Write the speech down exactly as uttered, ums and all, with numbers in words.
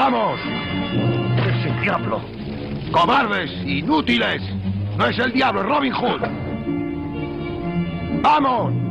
¡Vamos! ¡Es el diablo! ¡Cobardes! ¡Inútiles! ¡No es el diablo, es Robin Hood! ¡Vamos!